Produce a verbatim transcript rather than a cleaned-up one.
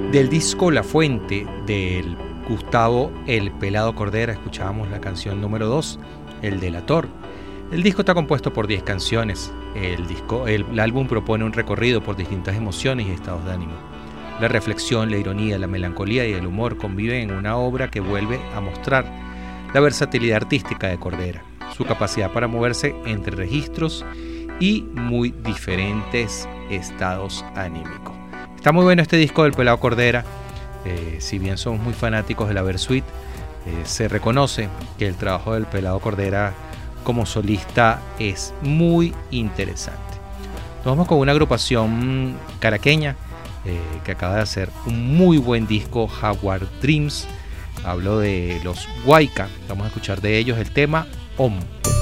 Del disco La Fuente del Gustavo El Pelado Cordera escuchábamos la canción número dos, El Delator. El disco está compuesto por diez canciones. El, disco, el, el álbum propone un recorrido por distintas emociones y estados de ánimo. La reflexión, la ironía, la melancolía y el humor conviven en una obra que vuelve a mostrar la versatilidad artística de Cordera, su capacidad para moverse entre registros y muy diferentes estados anímicos. Está muy bueno este disco del Pelado Cordera. Eh, si bien somos muy fanáticos de la Versuit, eh, se reconoce que el trabajo del Pelado Cordera como solista es muy interesante. Nos vamos con una agrupación caraqueña eh, que acaba de hacer un muy buen disco, Jaguar Dreams. Hablo de los Huayca. Vamos a escuchar de ellos el tema Om.